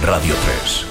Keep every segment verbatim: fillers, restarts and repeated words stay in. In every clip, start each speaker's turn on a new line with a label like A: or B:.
A: Radio tres.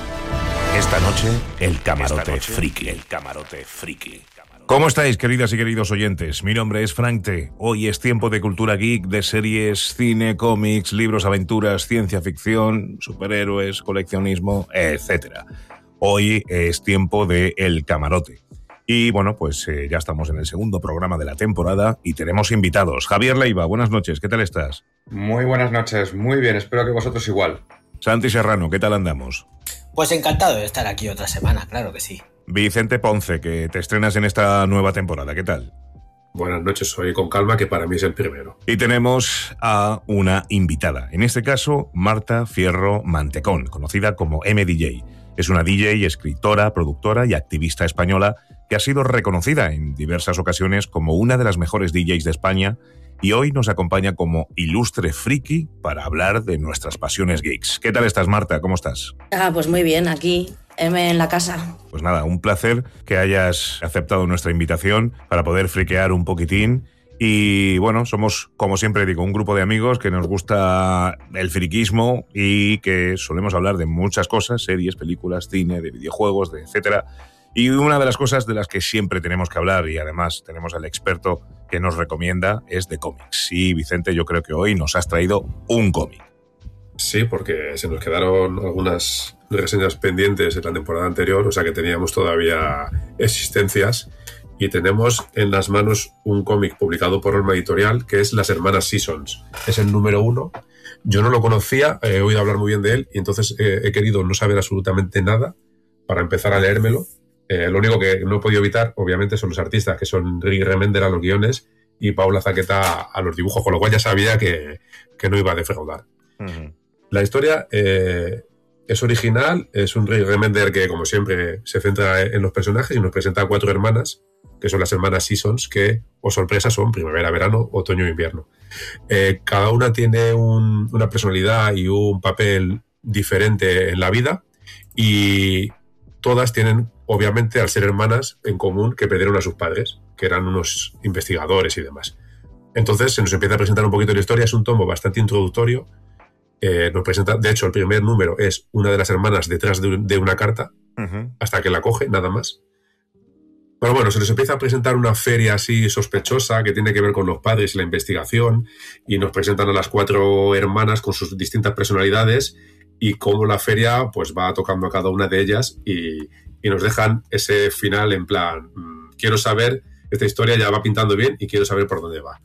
A: Esta noche, el camarote noche, friki. El camarote friki. ¿Cómo estáis, queridas y queridos oyentes? Mi nombre es Frank T. Hoy es tiempo de cultura geek, de series, cine, cómics, libros, aventuras, ciencia ficción, superhéroes, coleccionismo, etcétera. Hoy es tiempo de El Camarote. Y bueno, pues eh, ya estamos en el segundo programa de la temporada y tenemos invitados. Javier Leiva, buenas noches, ¿qué tal estás?
B: Muy buenas noches, muy bien, espero que vosotros igual.
A: Santi Serrano, ¿qué tal andamos?
C: Pues encantado de estar aquí otra semana, claro que sí.
A: Vicente Ponce, que te estrenas en esta nueva temporada, ¿qué tal?
D: Buenas noches, soy Con Calma, que para mí es el primero.
A: Y tenemos a una invitada, en este caso Marta Fierro Mantecón, conocida como M D J. Es una D J, escritora, productora y activista española que ha sido reconocida en diversas ocasiones como una de las mejores D Js de España y hoy nos acompaña como ilustre friki para hablar de nuestras pasiones geeks. ¿Qué tal estás, Marta? ¿Cómo estás?
E: Ah, pues muy bien, aquí, M en la casa.
A: Pues nada, un placer que hayas aceptado nuestra invitación para poder friquear un poquitín. Y bueno, somos, como siempre digo, un grupo de amigos que nos gusta el friquismo y que solemos hablar de muchas cosas, series, películas, cine, de videojuegos, de etcétera. Y una de las cosas de las que siempre tenemos que hablar, y además tenemos al experto que nos recomienda, es de cómics. Y Vicente, yo creo que hoy nos has traído un cómic.
D: Sí, porque se nos quedaron algunas reseñas pendientes en la temporada anterior, o sea que teníamos todavía existencias. Y tenemos en las manos un cómic publicado por Olma Editorial, que es Las Hermanas Seasons. Es el número uno. Yo no lo conocía, he oído hablar muy bien de él, y entonces eh, he querido no saber absolutamente nada para empezar a leérmelo. Eh, lo único que no he podido evitar, obviamente, son los artistas, que son Rick Remender a los guiones y Paula Zaqueta a los dibujos, con lo cual ya sabía que, que no iba a defraudar. Uh-huh. La historia eh, es original, es un Rick Remender que, como siempre, se centra en los personajes y nos presenta a cuatro hermanas, que son las hermanas Seasons, que, o sorpresa, son primavera, verano, otoño e invierno. Eh, cada una tiene un, una personalidad y un papel diferente en la vida y todas tienen, obviamente, al ser hermanas, en común que perdieron a sus padres, que eran unos investigadores y demás. Entonces se nos empieza a presentar un poquito la historia, es un tomo bastante introductorio. Eh, nos presenta, de hecho, el primer número es una de las hermanas detrás de, de una carta, uh-huh. hasta que la coge, nada más. Pero bueno, se nos empieza a presentar una feria así sospechosa que tiene que ver con los padres y la investigación, y nos presentan a las cuatro hermanas con sus distintas personalidades y cómo la feria pues va tocando a cada una de ellas y, y nos dejan ese final en plan, mmm, quiero saber, esta historia ya va pintando bien y quiero saber por dónde va.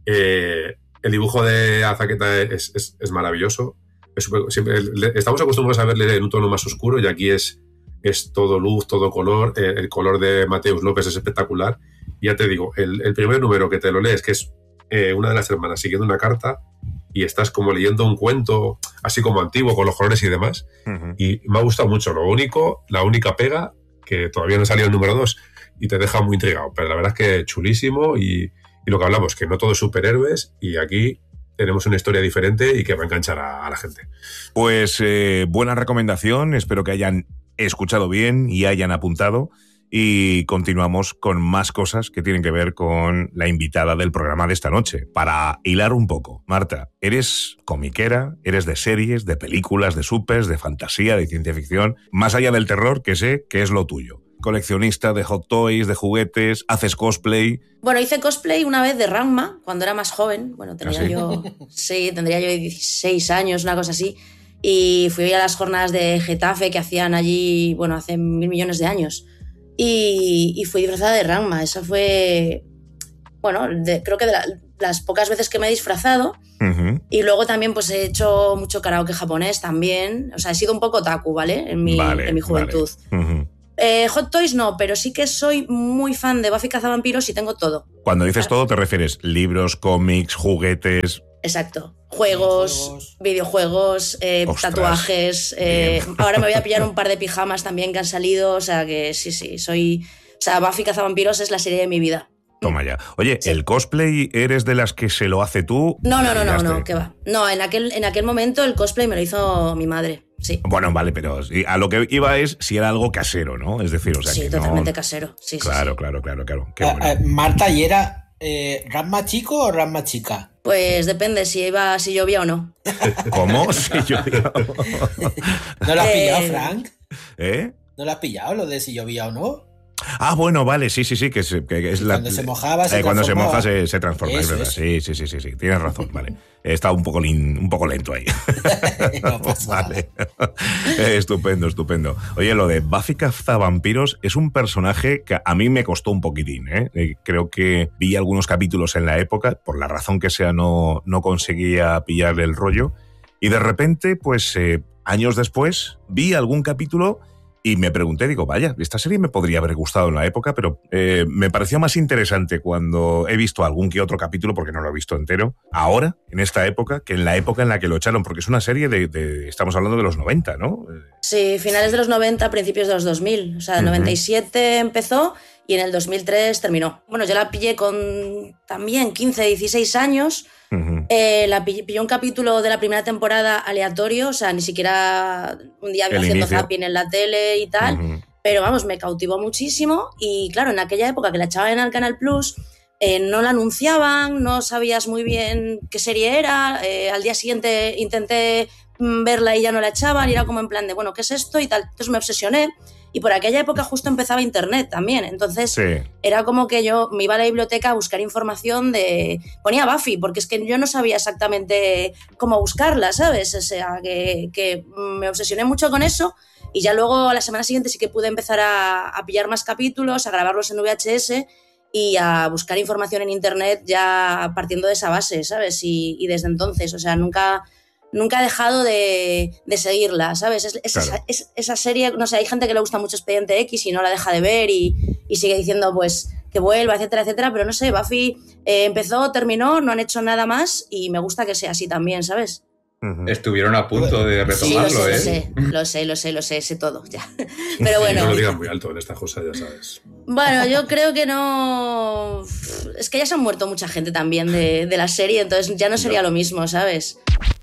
D: Eh, el dibujo de Azaqueta es, es, es maravilloso. Es super, siempre, estamos acostumbrados a verle en un tono más oscuro y aquí es, es todo luz, todo color. Eh, el color de Mateus López es espectacular. Y ya te digo, el, el primer número que te lo lees, que es eh, una de las hermanas siguiendo una carta, y estás como leyendo un cuento así como antiguo con los colores y demás, uh-huh. y me ha gustado mucho. Lo único, la única pega, que todavía no salió el número dos y te deja muy intrigado, pero la verdad es que chulísimo y, y lo que hablamos, que no todos superhéroes y aquí tenemos una historia diferente y que va a enganchar a, a la gente.
A: Pues eh, buena recomendación, espero que hayan escuchado bien y hayan apuntado. Y continuamos con más cosas que tienen que ver con la invitada del programa de esta noche. Para hilar un poco, Marta, eres comiquera, eres de series, de películas, de supers, de fantasía, de ciencia ficción, más allá del terror, que sé que es lo tuyo. Coleccionista de hot toys, de juguetes, haces cosplay.
E: Bueno, hice cosplay una vez de Ranma, cuando era más joven. Bueno, tenía
A: ¿Ah, sí?
E: yo, sí, tendría yo dieciséis años, una cosa así. Y fui a las jornadas de Getafe que hacían allí, bueno, hace mil millones de años. Y, y fui disfrazada de Ranma. Esa fue, bueno, de, creo que de la, las pocas veces que me he disfrazado. Uh-huh. Y luego también pues he hecho mucho karaoke japonés también. O sea, he sido un poco otaku, ¿vale? En mi, vale, en mi juventud. Vale. Uh-huh. Eh, Hot Toys no, pero sí que soy muy fan de Buffy Cazavampiros y tengo todo.
A: Cuando dices claro. todo, ¿te refieres libros, cómics, juguetes?
E: Exacto. Juegos, videojuegos, videojuegos eh, tatuajes. Eh, ahora me voy a pillar un par de pijamas también que han salido. O sea que sí, sí, soy... O sea, Buffy Cazavampiros es la serie de mi vida.
A: Toma ya. Oye, sí. ¿El cosplay eres de las que se lo hace tú?
E: No, no, no, no, no, ¿qué va? No, en aquel, en aquel momento el cosplay me lo hizo mi madre, sí.
A: Bueno, vale, pero a lo que iba es si era algo casero, ¿no? Es decir, o sea
E: sí,
A: que
E: totalmente
A: no...
E: casero, sí,
A: claro,
E: sí.
A: Claro, claro, claro, claro. Qué
C: Uh,
A: bueno.
C: uh, Marta, ¿y era eh, Ranma chico o Ranma chica?
E: Pues depende si iba, si llovía o no.
A: ¿Cómo? Si llovía.
C: ¿No lo has pillado,
E: Eh,
C: Frank?
A: ¿Eh?
C: ¿No lo has pillado lo de si llovía o no?
A: Ah, bueno, vale, sí, sí, sí, que es, que es
C: Y
A: la...
C: cuando se mojaba, se
A: eh, Cuando se
C: transformaba.
A: moja se, se transforma, es
C: Eso
A: verdad.
C: es.
A: Sí, sí, sí, sí, sí, tienes razón, vale. He estado un poco, lin- un poco lento ahí.
C: No pasa nada.
A: Vale. Eh, estupendo, estupendo. Oye, lo de Buffy Cazavampiros es un personaje que a mí me costó un poquitín, ¿eh? Eh, Creo que vi algunos capítulos en la época, por la razón que sea no, no conseguía pillar el rollo, y de repente, pues eh, años después, vi algún capítulo y me pregunté, digo, vaya, esta serie me podría haber gustado en la época, pero eh, me pareció más interesante cuando he visto algún que otro capítulo, porque no lo he visto entero, ahora, en esta época, que en la época en la que lo echaron, porque es una serie de, de estamos hablando de los noventa, ¿no?
E: Sí, finales de los noventa, principios de los dos mil. O sea, en
A: Ujú.
E: noventa y siete empezó y en el dos mil tres terminó. Bueno, yo la pillé con también quince, dieciséis años.
A: Ujú.
E: Eh, la pillé, pillé un capítulo de la primera temporada aleatorio, o sea, ni siquiera un día
A: El
E: haciendo
A: inicio.
E: zapping en la tele y tal.
A: Ujú.
E: Pero vamos, me cautivó muchísimo y claro, en aquella época que la echaban en el Canal Plus, eh, no la anunciaban, no sabías muy bien qué serie era, eh, al día siguiente intenté mm, verla y ya no la echaban y era como en plan de, bueno, ¿qué es esto? Y tal, entonces me obsesioné y por aquella época justo empezaba internet también, entonces
A: Sí.
E: era como que yo me iba a la biblioteca a buscar información de... Ponía Buffy, porque es que yo no sabía exactamente cómo buscarla, ¿sabes? O sea, que, que me obsesioné mucho con eso y ya luego a la semana siguiente sí que pude empezar a, a pillar más capítulos, a grabarlos en V H S y a buscar información en internet ya partiendo de esa base, ¿sabes? Y, y desde entonces, o sea, nunca... Nunca he dejado de, de seguirla, ¿sabes? Es, es
A: Claro.
E: esa, es- esa serie, no sé, hay gente que le gusta mucho Expediente X y no la deja de ver y, y sigue diciendo, pues, que vuelva, etcétera, etcétera, pero no sé, Buffy eh, empezó, terminó, no han hecho nada más y me gusta que sea así también, ¿sabes?
A: Ujú.
B: Estuvieron a punto de
E: Sí, lo
B: retomarlo,
E: sé,
B: ¿eh?
E: lo sé, lo sé, lo sé, lo sé, sé todo, ya. Pero
D: Y
E: bueno,
D: no lo digan muy alto en esta cosa, ya sabes.
E: bueno, yo creo que no... Es que ya se han muerto mucha gente también de, de la serie, entonces ya no sería lo mismo, ¿sabes?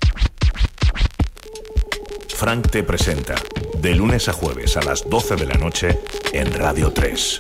A: Frank te presenta, de lunes a jueves a las doce de la noche, en Radio tres.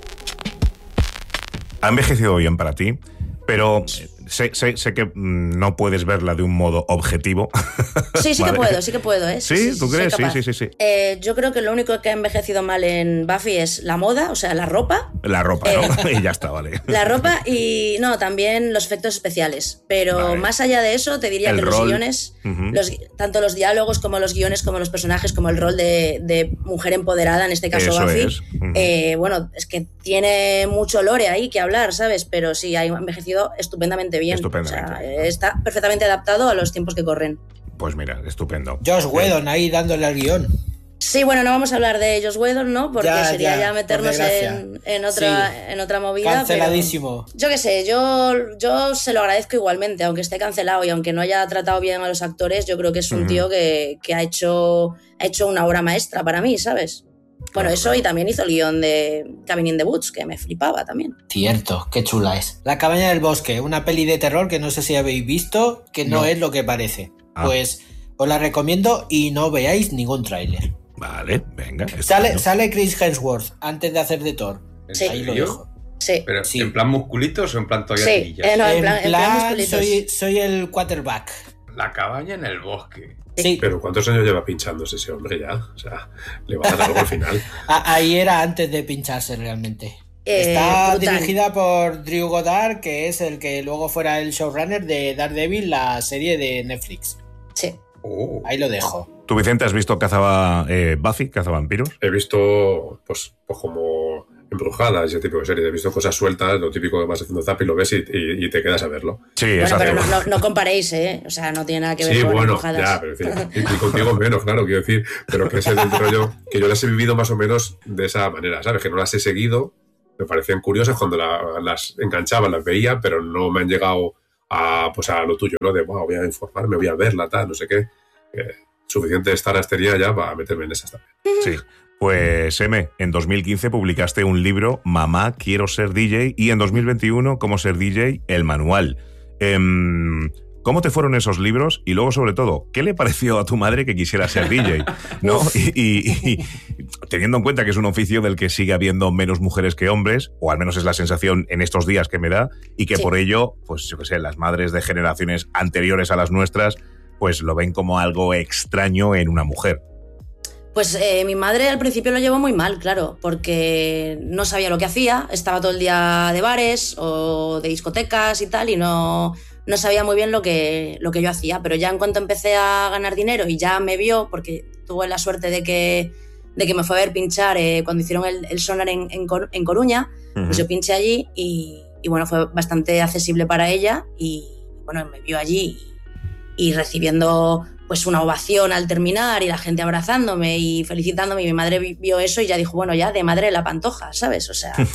A: Ha envejecido bien para ti, pero sé, sé, sé que mm, no puedes verla de un modo objetivo.
E: Sí, sí
A: Vale.
E: que puedo, sí que puedo, ¿eh?
A: ¿Sí? ¿Tú
E: soy
A: crees? Sí,
E: capaz.
A: sí, sí, sí.
E: Eh, yo creo que lo único que ha envejecido mal en Buffy es la moda, o sea, la ropa.
A: La ropa, ¿no? Y ya está, vale.
E: La ropa y, no, también los efectos especiales. Pero
A: Vale.
E: más allá de eso, te diría
A: El
E: que
A: rol.
E: los guiones,
A: Ujú.
E: los, tanto los diálogos como los guiones, como los personajes, como el rol de, de mujer empoderada, en este caso
A: Eso
E: Buffy,
A: es. Ujú.
E: eh, bueno, es que tiene mucho lore ahí que hablar, ¿sabes? Pero sí, ha envejecido estupendamente bien.
A: Estupendamente.
E: O sea, está perfectamente adaptado a los tiempos que corren.
A: Pues mira, estupendo.
C: Josh Whedon ahí dándole al guión.
E: Sí, bueno, no vamos a hablar de Joss Whedon, ¿no? Porque
C: Ya,
E: sería
C: ya,
E: ya,
C: por
E: meternos
C: desgracia.
E: en, en otra,
C: Sí.
E: en otra movida.
C: Canceladísimo.
E: Pero yo qué sé, yo, yo se lo agradezco igualmente, aunque esté cancelado y aunque no haya tratado bien a los actores, yo creo que es un
A: Ujú.
E: tío que, que ha, hecho, ha hecho una obra maestra para mí, ¿sabes? Bueno,
A: Claro,
E: eso
A: claro.
E: y también hizo el guión de Cabin in the Woods, que me flipaba también.
C: Cierto, qué chula es. La cabaña del bosque, una peli de terror que no sé si habéis visto, que no,
B: No.
C: es lo que parece.
A: Ah.
C: Pues os la recomiendo y no veáis ningún tráiler.
A: Vale, venga.
C: Sale,
A: estupendo.
C: sale Chris Hemsworth antes de hacer de Thor.
B: ¿En
E: Sí.
C: Ahí lo
B: serio?
C: dejo.
E: Sí,
B: ¿Pero
C: Sí.
B: en plan musculitos o en plan todavía
E: sí,
B: tirillas?
E: eh, no, en,
C: en
E: plan, en plan
C: plan,
E: musculitos.
C: soy, soy el quarterback.
B: La cabaña en el bosque.
C: Sí,
D: Pero ¿cuántos años lleva pinchándose ese hombre ya? O sea, le va a dar algo al final.
C: a- ahí era antes de pincharse realmente.
E: Eh,
C: Está
E: brutal.
C: dirigida por Drew Goddard, que es el que luego fuera el showrunner de Daredevil, la serie de Netflix.
E: Sí.
B: Oh.
C: Ahí lo dejo.
A: ¿Tú, Vicente, has visto cazaba, eh, Buffy, Cazavampiros?
D: He visto, pues, pues como Embrujadas, ese tipo de series. He visto cosas sueltas, lo típico que vas haciendo zap y lo ves y, y- y te quedas a verlo.
A: Sí,
E: Bueno,
A: esa
E: pero
A: te-
E: no, no, no comparéis, ¿eh? O sea, no tiene nada que ver
D: Sí,
E: con
D: bueno,
E: Embrujadas.
D: ya, pero en fin, y, y contigo menos, claro, quiero decir, pero que ese es el rollo que yo las he vivido más o menos de esa manera, ¿sabes? Que no las he seguido, me parecían curiosas cuando la- las enganchaba, las veía, pero no me han llegado a, pues a lo tuyo, ¿no? De, wow, voy a informarme, voy a verla, tal, no sé qué. Eh, suficiente Stardust tenía ya para meterme en esas también.
A: Sí. Pues, M, en dos mil quince publicaste un libro, Mamá, quiero ser D J, y en dos mil veintiuno, Cómo ser D J, el manual. Em, ¿Cómo te fueron esos libros? Y luego, sobre todo, ¿qué le pareció a tu madre que quisiera ser D J? ¿No? Y, y- y teniendo en cuenta que es un oficio del que sigue habiendo menos mujeres que hombres, o al menos es la sensación en estos días que me da, y que sí. por ello, pues yo qué sé, las madres de generaciones anteriores a las nuestras, pues lo ven como algo extraño en una mujer.
E: Pues eh, mi madre al principio lo llevó muy mal, claro, porque no sabía lo que hacía, estaba todo el día de bares o de discotecas y tal, y no, no sabía muy bien lo que, lo que yo hacía, pero ya en cuanto empecé a ganar dinero y ya me vio, porque tuve la suerte de que, de que me fue a ver pinchar eh, cuando hicieron el, el Sonar en, en, Cor- en Coruña, uh-huh. pues yo pinché allí y, y bueno, fue bastante accesible para ella y bueno, me vio allí y, y recibiendo pues una ovación al terminar y la gente abrazándome y felicitándome, y mi madre vio eso y ya dijo, bueno, ya de madre la pantoja, ¿sabes? O sea,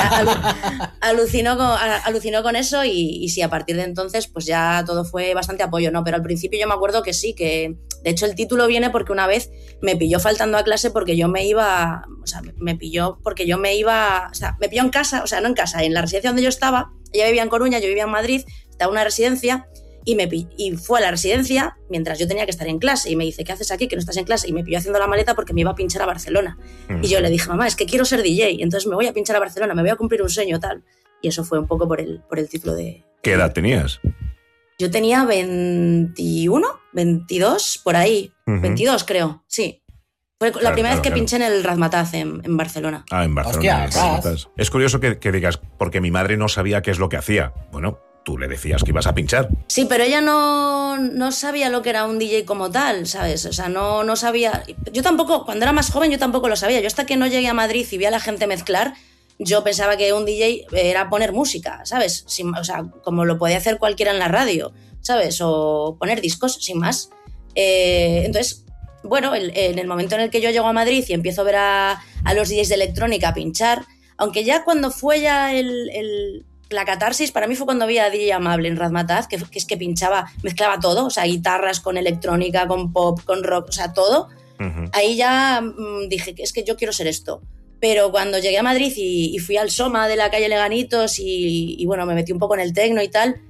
E: alu- alucinó, con, alucinó con eso y, y sí, a partir de entonces pues ya todo fue bastante apoyo, ¿no? Pero al principio yo me acuerdo que sí, que de hecho el título viene porque una vez me pilló faltando a clase porque yo me iba, o sea, me pilló porque yo me iba, o sea, me pilló en casa, o sea, no en casa, en la residencia donde yo estaba, ella vivía en Coruña, yo vivía en Madrid, estaba en una residencia. Y, me, y fue a la residencia mientras yo tenía que estar en clase y me dice, ¿qué haces aquí? Que no estás en clase. Y me pilló haciendo la maleta porque me iba a pinchar a Barcelona. Mm. Y yo le dije, mamá, es que quiero ser D J, entonces me voy a pinchar a Barcelona, me voy a cumplir un sueño, tal. Y eso fue un poco por el, por el título de...
A: ¿Qué edad tenías?
E: Yo tenía veintiuno, veintidós, por ahí. Uh-huh. veintidós, creo, sí. Fue claro, la primera claro, vez que claro. pinché en el Razmataz en, en Barcelona.
A: Ah, en Barcelona. Hostia, en es curioso que, que digas, porque mi madre no sabía qué es lo que hacía. Bueno... Tú le decías que ibas a pinchar.
E: Sí, pero ella no, no sabía lo que era un D J como tal, ¿sabes? O sea, no, no sabía... Yo tampoco, cuando era más joven, yo tampoco lo sabía. Yo hasta que no llegué a Madrid y vi a la gente mezclar, yo pensaba que un D J era poner música, ¿sabes? Sin, o sea, como lo podía hacer cualquiera en la radio, ¿sabes? O poner discos, sin más. Eh, entonces, bueno, el, en el momento en el que yo llego a Madrid y empiezo a ver a, a los D Js de electrónica pinchar, aunque ya cuando fue ya el... el la catarsis para mí fue cuando vi a D J Amable en Razmataz, que, que es que pinchaba, mezclaba todo, o sea, guitarras con electrónica, con pop, con rock, o sea, todo. Uh-huh. Ahí ya mmm, dije, es que yo quiero ser esto. Pero cuando llegué a Madrid y, y fui al Soma de la calle Leganitos y, y bueno, me metí un poco en el techno y tal,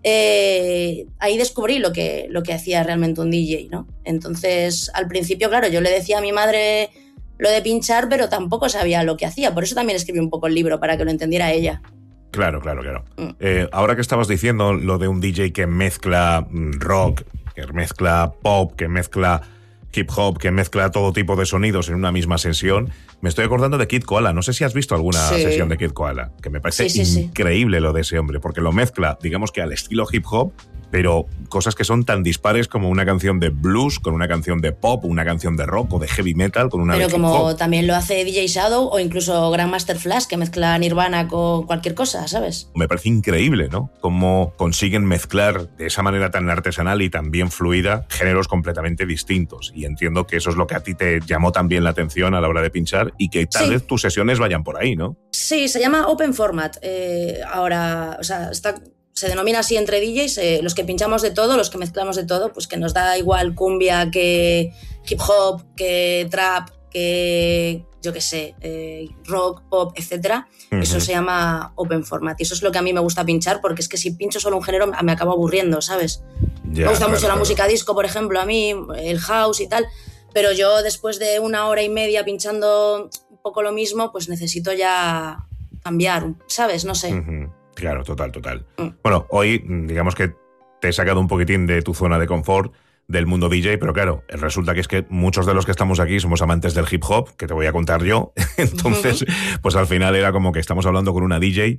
E: eh, ahí descubrí lo que, lo que hacía realmente un D J, ¿no? Entonces, al principio, claro, yo le decía a mi madre lo de pinchar, pero tampoco sabía lo que hacía. Por eso también escribí un poco el libro, para que lo entendiera ella.
A: Claro, claro, claro. Mm. Eh, ahora que estabas diciendo lo de un D J que mezcla rock, que mezcla pop, que mezcla hip hop, que mezcla todo tipo de sonidos en una misma sesión, me estoy acordando de Kid Koala. No sé si has visto alguna sí. sesión de Kid Koala, que me parece sí, sí, increíble sí. lo de ese hombre, porque lo mezcla, digamos que al estilo hip hop, pero cosas que son tan dispares como una canción de blues con una canción de pop, una canción de rock o de heavy metal con una
E: pero
A: de
E: como
A: hip hop.
E: También lo hace D J Shadow o incluso Grandmaster Flash, que mezcla Nirvana con cualquier cosa, ¿sabes?
A: Me parece increíble, ¿no? Cómo consiguen mezclar de esa manera tan artesanal y tan bien fluida géneros completamente distintos. Y entiendo que eso es lo que a ti te llamó también la atención a la hora de pinchar y que tal sí. vez tus sesiones vayan por ahí, ¿no?
E: Sí, se llama Open Format. Eh, ahora, o sea, está... se denomina así entre D Js, eh, los que pinchamos de todo, los que mezclamos de todo, pues que nos da igual cumbia que hip hop, que trap, que yo qué sé, eh, rock, pop, etcétera. Uh-huh. Eso se llama Open Format y eso es lo que a mí me gusta pinchar, porque es que si pincho solo un género me acabo aburriendo, ¿sabes? Ya, me gusta claro, mucho claro. la música disco, por ejemplo, a mí, el house y tal, pero yo después de una hora y media pinchando un poco lo mismo, pues necesito ya cambiar, ¿sabes? No sé.
A: Uh-huh. Claro, total, total. Mm. Bueno, hoy digamos que te he sacado un poquitín de tu zona de confort del mundo D J, pero claro, resulta que es que muchos de los que estamos aquí somos amantes del hip hop, que te voy a contar yo. Entonces, uh-huh. pues al final era como que estamos hablando con una D J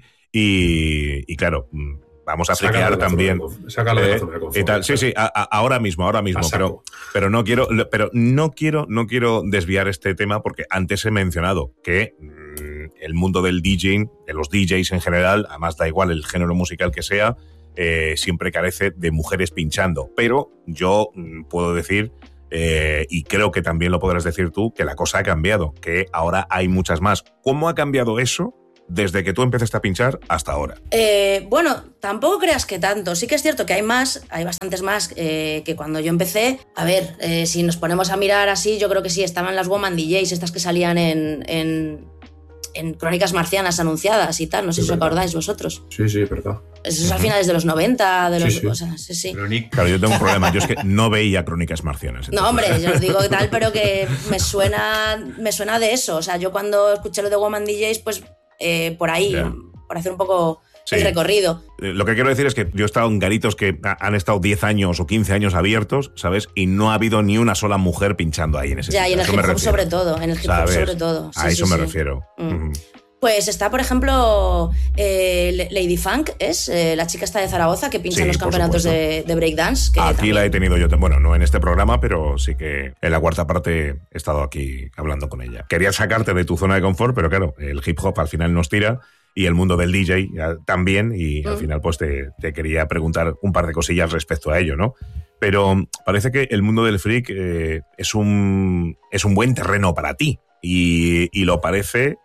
A: y, y claro, vamos a friquear también.
D: Sácalo de la zona de confort.
A: Y tal. Sí, sí, a, a, ahora mismo, ahora mismo, pero, pero no quiero, pero no quiero, no quiero desviar este tema porque antes he mencionado que el mundo del DJing, de los D Js en general, además da igual el género musical que sea, eh, siempre carece de mujeres pinchando. Pero yo mm, puedo decir, eh, y creo que también lo podrás decir tú, que la cosa ha cambiado, que ahora hay muchas más. ¿Cómo ha cambiado eso desde que tú empezaste a pinchar hasta ahora?
E: Eh, bueno, tampoco creas que tanto. Sí que es cierto que hay más, hay bastantes más eh, que cuando yo empecé. A ver, eh, si nos ponemos a mirar así, yo creo que sí, estaban las Woman D Js, estas que salían en... en en Crónicas Marcianas anunciadas y tal, no sé
D: Es
E: si os
D: verdad.
E: acordáis vosotros.
D: Sí, sí, verdad.
E: Eso es a finales de los noventa, de los...
D: Sí, sí.
E: O sea, sí, sí.
B: Crónica.
A: Claro, yo tengo un problema. Yo es que no veía Crónicas Marcianas.
E: No,
A: entonces-
E: hombre, yo os digo tal, pero que me suena, me suena de eso. O sea, yo cuando escuché lo de Woman D Js, pues eh, por ahí,
A: Ya.
E: por hacer un poco
A: Sí.
E: el recorrido.
A: Eh, Lo que quiero decir es que yo he estado en garitos que ha- han estado diez años o quince años abiertos, ¿sabes? Y no ha habido ni una sola mujer pinchando ahí en ese
E: Ya, y en el
A: sitio.
E: hip
A: A
E: hop
A: eso me
E: sobre
A: refiero.
E: todo, en el hip hop
A: ¿Sabes?
E: sobre todo. Sí,
A: A
E: sí,
A: eso me
E: sí.
A: refiero.
E: Mm.
A: Ujú.
E: Pues está, por ejemplo, eh, Lady Funk, es eh, la chica esta de Zaragoza que pincha
A: Sí,
E: en los
A: por
E: campeonatos
A: supuesto.
E: de, de breakdance. que
A: Aquí
E: también-
A: la he tenido yo, tam- bueno, no en este programa, pero sí que en la cuarta parte he estado aquí hablando con ella. Quería sacarte de tu zona de confort, pero claro, el hip hop al final nos tira y el mundo del D J ya también, y al
E: Mm.
A: final pues te, te quería preguntar un par de cosillas respecto a ello, ¿no? Pero parece que el mundo del freak eh, es, un, es un buen terreno para ti y, y lo parece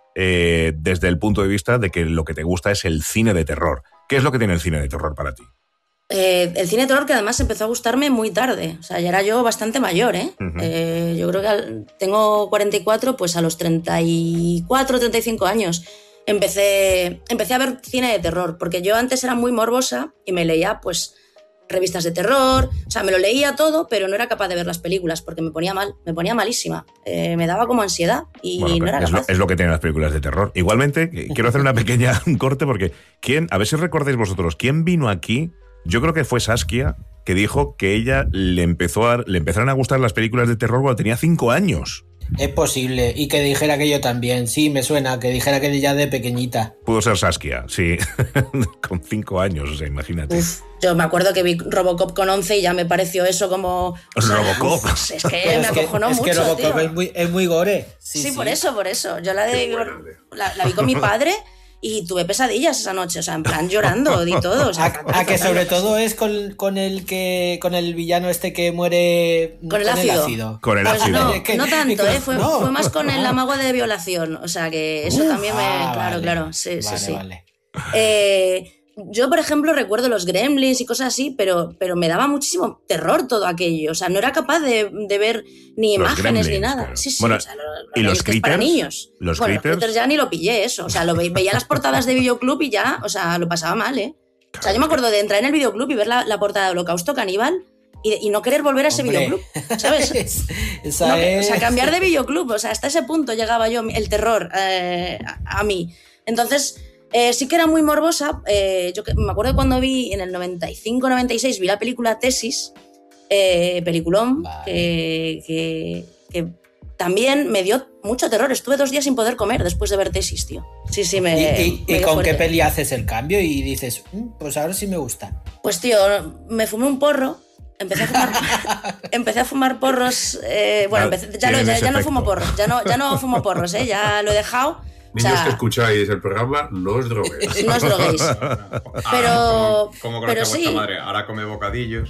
A: eh, desde el punto de vista de que lo que te gusta es el cine de terror. ¿Qué es lo que tiene el cine de terror para ti?
E: Eh, el cine de terror que además empezó a gustarme muy tarde. O sea, ya era yo bastante mayor, ¿eh?
A: Ujú.
E: Eh, yo creo que al- tengo cuarenta y cuatro, pues a los treinta y cuatro, treinta y cinco años empecé, empecé a ver cine de terror, porque yo antes era muy morbosa y me leía, pues, revistas de terror, o sea, me lo leía todo, pero no era capaz de ver las películas porque me ponía mal, me ponía malísima. Eh, me daba como ansiedad y
A: Bueno,
E: no era
A: es, lo,
E: capaz.
A: es lo que tienen las películas de terror. Igualmente, eh, quiero hacer una pequeña un corte porque ¿quién, a ver si recordáis vosotros, quién vino aquí? Yo creo que fue Saskia, que dijo que ella le empezó a, le empezaron a gustar las películas de terror cuando tenía cinco años.
C: Es posible. Y que dijera que yo también. Sí, me suena. Que dijera que ya de pequeñita.
A: Pudo ser Saskia, sí, con cinco años, o sea, imagínate.
E: Uf, yo me acuerdo que vi Robocop con once y ya me pareció eso como... o sea,
A: Robocop.
E: uf, es que
C: Pero
E: me
C: es que,
E: acojonó
C: es
E: mucho,
C: que Robocop
E: tío.
C: es muy, es muy gore.
E: Sí,
C: Sí,
E: por
C: sí.
E: eso, por eso. Yo la, de,
D: Qué buena, tío.
E: la, la vi con mi padre y tuve pesadillas esa noche, o sea, en plan llorando y todo. O sea,
C: A, a que sobre todo es con, con el que con el villano este que muere
E: Con el ácido.
A: Con el
E: Pues
A: ácido.
E: no,
C: Es que-
E: no tanto,
C: es que-
E: ¿eh? Fue,
C: no.
E: fue más con el amago de violación. O sea, que eso
C: Uf,
E: también me...
C: ah,
E: claro,
C: vale.
E: claro. Sí, sí,
C: Vale,
E: sí.
C: vale.
E: Eh, yo, por ejemplo, recuerdo los Gremlins y cosas así, pero, pero me daba muchísimo terror todo aquello. O sea, no era capaz de, de ver ni
A: Los
E: imágenes ni
A: Gremlins,
E: nada.
A: claro.
E: Sí, sí.
A: Bueno,
E: o sea, lo- lo
A: ¿y los
E: Gremlins que es para
A: Critters?
E: niños.
A: ¿Los
E: bueno,
A: Critters?
E: los Critters ya ni lo pillé eso. O sea, lo ve- veía las portadas de videoclub y ya, o sea, lo pasaba mal, ¿eh? O sea, yo me acuerdo de entrar en el videoclub y ver la, la portada de Holocausto Caníbal y, y no querer volver a ese
C: Hombre.
E: videoclub, ¿sabes?
C: Es- esa
E: No,
C: es...
E: O sea, cambiar de videoclub, o sea, hasta ese punto llegaba yo, el terror eh, a, a mí. Entonces, eh, sí que era muy morbosa. eh, yo que- me acuerdo cuando vi en el noventa y cinco noventa y seis, vi la película Tesis, eh, peliculón,
C: Vale.
E: que, que- que también me dio mucho terror. Estuve dos días sin poder comer después de ver Tesis, tío. Sí, sí, me.
C: ¿Y, y-
E: me
C: y
E: dio
C: con qué
E: fuerte.
C: peli haces el cambio y dices, "Mm, pues ahora sí me gusta"?
E: Pues tío, me fumé un porro. Empecé a fumar, empecé a fumar porros. eh, bueno,
A: Ah,
E: empecé- ya, lo-
A: tienen
E: ya,
A: ese
E: ya no
A: efecto.
E: fumo porros. Ya no, ya no fumo porros, ¿eh? Ya lo he dejado. O
D: Niños
E: sea,
D: que escucháis el programa, no os droguéis.
E: no os droguéis. Pero-
B: Ah, ¿Cómo, cómo conoce
E: pero
B: a vuestra
E: sí.
B: madre? Ahora come bocadillos.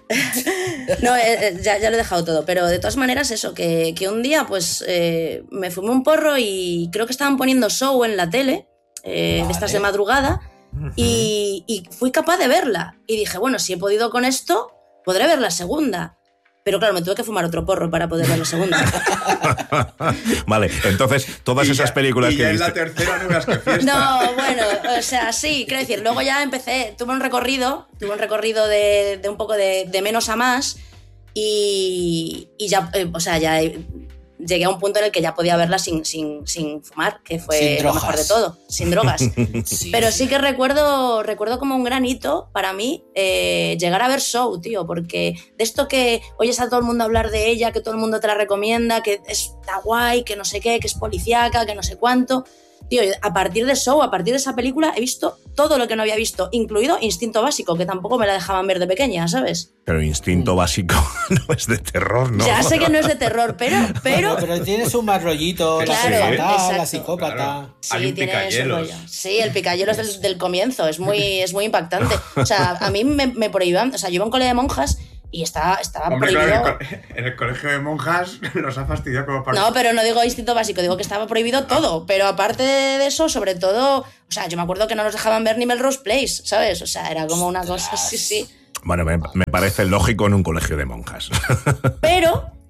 E: No, eh, eh, ya, ya lo he dejado todo. Pero de todas maneras, eso, que, que un día pues eh, me fumé un porro y creo que estaban poniendo show en la tele, eh,
C: Vale.
E: de estas de madrugada, y, y fui capaz de verla. Y dije, bueno, si he podido con esto, podré ver la segunda. Pero claro, me tuve que fumar otro porro para poder ver la segunda.
A: Vale, entonces todas
B: Y
A: esas
B: ya-
A: películas
B: y
A: que
B: ya en la
A: viste.
B: tercera no veas que fiesta.
E: No, bueno, o sea, sí, quiero decir, luego ya empecé, tuve un recorrido, tuve un recorrido de, de un poco de, de menos a más y, y ya, eh, o sea, ya eh, llegué a un punto en el que ya podía verla sin, sin, sin fumar, que fue
C: Sin
E: lo
C: drogas.
E: mejor de todo, sin drogas.
C: Sí,
E: Pero sí que recuerdo, recuerdo como un gran hito para mí eh, llegar a ver Show, tío, porque de esto que oyes a todo el mundo hablar de ella, que todo el mundo te la recomienda, que está guay, que no sé qué, que es policíaca, que no sé cuánto. Tío, a partir de Show, a partir de esa película, he visto todo lo que no había visto, incluido Instinto Básico, que tampoco me la dejaban ver de pequeña, ¿sabes?
A: Pero Instinto Básico no es de terror, ¿no?
E: Ya sé que no es de terror, pero... pero
C: Pero, pero tienes un más rollito, la
E: Claro,
C: psicópata,
E: exacto.
C: la psicópata.
B: Claro.
E: Sí,
B: Hay un
E: tiene su
B: picayelos.
E: rollo. Sí, el picayelos del, del comienzo, es muy, es muy impactante. O sea, a mí me, me prohibían, o sea, yo iba a un cole de monjas y estaba, estaba
B: Hombre,
E: prohibido...
B: claro, en el, co- en el colegio de monjas los ha fastidiado como para...
E: No, pero no digo instinto básico, digo que estaba prohibido todo. Pero aparte de eso, sobre todo, o sea, yo me acuerdo que no nos dejaban ver ni Melrose Place, ¿sabes? O sea, era como una cosa, sí, sí.
A: Bueno, me, me parece lógico en un colegio de monjas.
E: Pero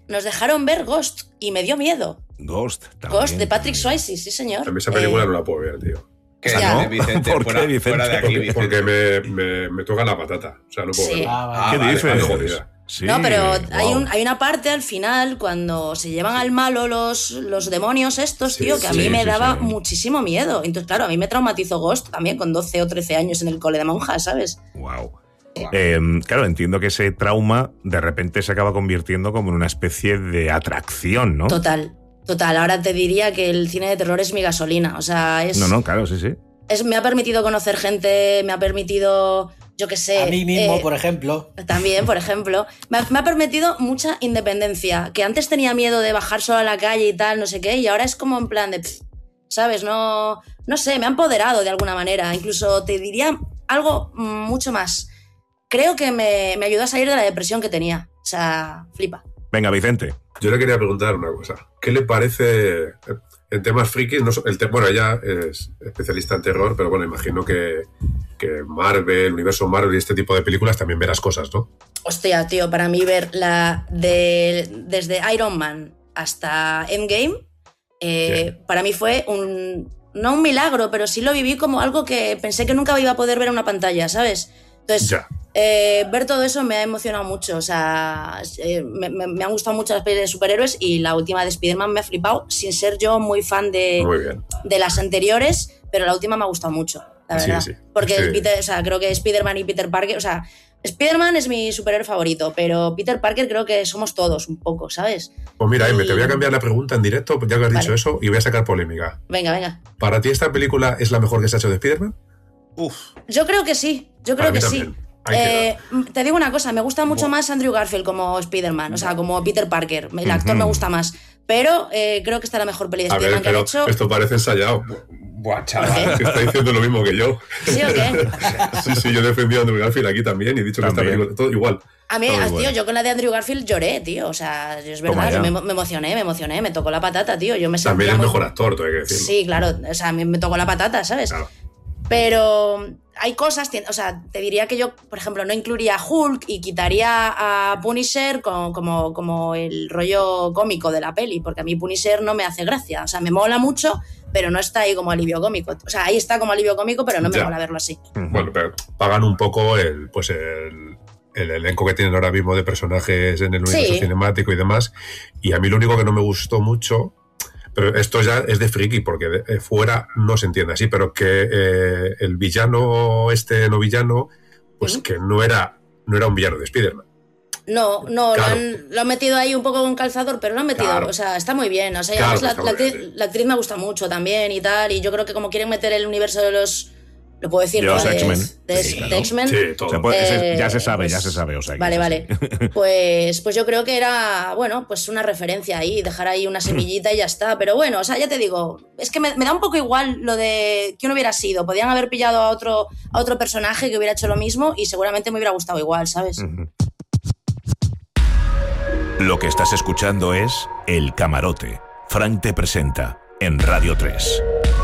E: nos dejaron ver Ghost y me dio miedo.
A: Ghost, también.
E: Ghost de Patrick Swayze, sí señor.
D: A mí esa película
E: Eh,
D: no la puedo ver, tío.
B: ¿Qué
E: Ya.
B: dices, Vicente?
A: ¿Por qué,
B: fuera,
A: Vicente?
B: fuera de aquí,
D: Porque,
B: Vicente.
D: porque me, me, me toca la patata. O sea, no puedo
E: Sí.
D: verla.
C: Ah, vale.
B: Ah,
A: ¿Qué
B: vale,
A: dices?
D: vale, jodida.
A: Sí,
E: No, pero hay,
A: wow.
E: un, hay una parte al final cuando se llevan al malo los, los demonios estos,
D: Sí,
E: tío, que a
A: sí,
E: mí me
A: sí,
E: daba
A: sí.
E: muchísimo miedo. Entonces, claro, a mí me traumatizó Ghost también con doce o trece años en el cole de monjas, ¿sabes?
A: Wow. Eh, claro, entiendo que ese trauma de repente se acaba convirtiendo como en una especie de atracción, ¿no?
E: Total, total. Ahora te diría que el cine de terror es mi gasolina. O sea, es,
A: No, no, claro, sí, sí.
E: es me ha permitido conocer gente, me ha permitido, yo qué sé...
C: A mí mismo,
E: eh,
C: por ejemplo.
E: También, por ejemplo, me ha, me ha permitido mucha independencia, que antes tenía miedo de bajar sola a la calle y tal, no sé qué, y ahora es como en plan de, pff, ¿sabes? No, no sé, me ha empoderado de alguna manera. Incluso te diría algo mucho más. Creo que me, me ayudó a salir de la depresión que tenía. O sea, flipa.
A: Venga, Vicente.
D: Yo le quería preguntar una cosa. ¿Qué le parece en temas frikis? No, so- el te- bueno, ella es especialista en terror, pero bueno, imagino que, que Marvel, el universo Marvel y este tipo de películas también verás cosas, ¿no?
E: Hostia, tío, para mí ver la de, desde Iron Man hasta Endgame, eh,
D: Sí.
E: para mí fue un, no un milagro, pero sí lo viví como algo que pensé que nunca iba a poder ver en una pantalla, ¿sabes? Entonces,
D: Ya.
E: eh, ver todo eso me ha emocionado mucho, o sea, eh, me, me- me han gustado mucho las pelis de superhéroes y la última de Spider-Man me ha flipado, sin ser yo muy fan de,
D: Muy bien.
E: de las anteriores, pero la última me ha gustado mucho, la
D: Sí,
E: verdad.
D: sí.
E: Porque
D: Sí.
E: Peter, o sea, creo que Spider-Man y Peter Parker, o sea, Spider-Man es mi superhéroe favorito, pero Peter Parker creo que somos todos un poco, ¿sabes?
D: Pues mira,
E: Y-
D: Aime, te voy a cambiar la pregunta en directo, ya que has
E: Vale.
D: dicho eso, y voy a sacar polémica.
E: Venga, venga.
D: ¿Para ti esta película es la mejor que se ha hecho de Spider-Man?
A: Uf.
E: Yo creo que sí, yo
D: Para
E: creo
D: mí
E: que
D: también.
E: sí.
D: Ahí
E: Eh, te digo una cosa, me gusta mucho
D: Buah.
E: más Andrew Garfield como Spider-Man, o sea, como Peter Parker. El actor
A: Ujú.
E: me gusta más, pero eh, creo que está la mejor peli de
D: A
E: Spider-Man
D: ver,
E: que han
D: pero
E: hecho.
D: esto parece ensayado.
B: Buah, chaval.
D: Que está diciendo lo mismo que yo.
E: ¿Sí o qué?
D: Sí, sí, yo he defendido a Andrew Garfield aquí también y he dicho que esta
A: También.
D: película, todo igual.
E: A mí,
A: Todo
E: ah,
A: igual.
E: tío, yo con la de Andrew Garfield lloré, tío. O sea, es
A: Toma
E: verdad,
A: ya.
E: yo me, me emocioné, me emocioné, me tocó la patata, tío. Yo me sentía
D: También es
E: muy-
D: mejor actor, todo hay que decirlo.
E: Sí, claro, o sea, a mí me tocó la patata, ¿sabes?
D: Claro.
E: Pero hay cosas, o sea, te diría que yo, por ejemplo, no incluiría a Hulk y quitaría a Punisher como, como, como el rollo cómico de la peli, porque a mí Punisher no me hace gracia. O sea, me mola mucho, pero no está ahí como alivio cómico. O sea, ahí está como alivio cómico, pero no me
D: Ya.
E: mola verlo así.
D: Bueno, pero pagan un poco el, pues el, el elenco que tienen ahora mismo de personajes en el universo
E: Sí.
D: cinemático y demás. Y a mí lo único que no me gustó mucho, pero esto ya es de friki, porque de- eh, fuera no se entiende así, pero que eh, el villano, este no villano, pues
E: Ujú.
D: que no era, no era un villano de Spider-Man.
E: No, no,
D: Claro.
E: lo, han, lo han metido ahí un poco con calzador, pero lo han metido,
D: Claro.
E: o sea, está muy bien. O sea, y
D: Claro,
E: además la,
D: está
E: la
D: muy
E: actriz,
D: bien, sí.
E: la actriz me gusta mucho también y tal, y yo creo que como quieren meter el universo de los, lo puedo decir,
A: De
E: ¿no?
A: los
E: De,
A: X-Men.
E: de-
A: Sí,
E: de
A: claro.
E: X-Men.
D: Sí, todo.
A: O sea, pues, ese-
E: Eh,
A: ya se sabe,
E: pues,
A: ya se sabe. O sea, que
E: Vale,
A: es
E: vale.
A: así.
E: Pues, pues yo creo que era, bueno, pues una referencia ahí, dejar ahí una semillita y ya está. Pero bueno, o sea, ya te digo, es que me, me da un poco igual lo de quién hubiera sido. Podían haber pillado a otro, a otro personaje que hubiera hecho lo mismo y seguramente me hubiera gustado igual, ¿sabes?
A: Ujú. Lo que estás escuchando es El Camarote. Frank te presenta en Radio tres.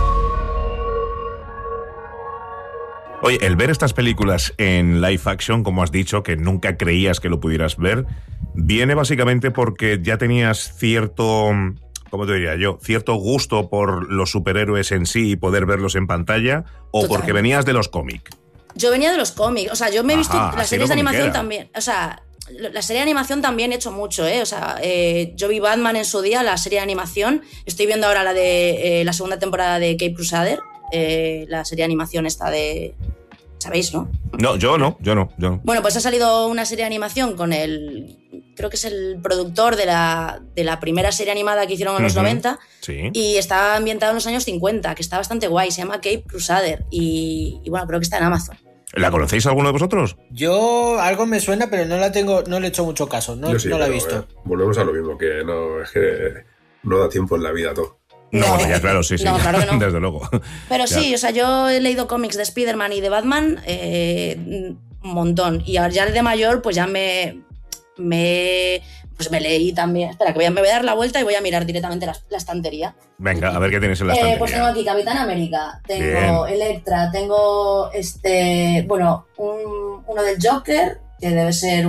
A: Oye, el ver estas películas en live action, como has dicho, que nunca creías que lo pudieras ver, viene básicamente porque ya tenías cierto, ¿cómo te diría yo? Cierto gusto por los superhéroes en sí y poder verlos en pantalla, o
E: Total.
A: porque venías de los cómics.
E: Yo venía de los cómics, o sea, yo me he visto
A: Ajá,
E: las
A: así
E: series
A: lo
E: de animación
A: comiquera.
E: también, o sea, la serie de animación también he hecho mucho, ¿eh? O sea, eh, yo vi Batman en su día, la serie de animación, estoy viendo ahora la de eh, la segunda temporada de Cape Crusader, eh, la serie de animación esta de... ¿Sabéis, no?
A: No, yo no, yo no, yo no.
E: Bueno, pues ha salido una serie de animación con el... Creo que es el productor de la, de la primera serie animada que hicieron en los
A: Ujú.
E: noventa
A: Sí.
E: y está ambientado en los años cincuenta, que está bastante guay, se llama Cape Crusader y, y bueno, creo que está en Amazon.
A: ¿La conocéis alguno de vosotros?
C: Yo algo me suena, pero no la tengo, no le he hecho mucho caso, no,
D: Yo sí,
C: no la he
D: pero,
C: visto.
D: eh, volvemos a lo mismo, que no, es que no da tiempo en la vida todo.
A: No,
E: No.
A: bueno, ya claro, sí, sí.
E: No, claro que no.
A: Desde luego.
E: Pero
A: Ya.
E: sí, o sea, yo he leído cómics de Spider-Man y de Batman eh, un montón. Y ahora ya de mayor, pues ya me, me, pues me leí también. Espera, que voy a, me voy a dar la vuelta y voy a mirar directamente la, la estantería.
A: Venga, a ver qué tienes en la
E: Eh,
A: estantería.
E: pues tengo aquí Capitán América, tengo
A: Bien.
E: Electra, tengo este, bueno, un, uno del Joker, que debe ser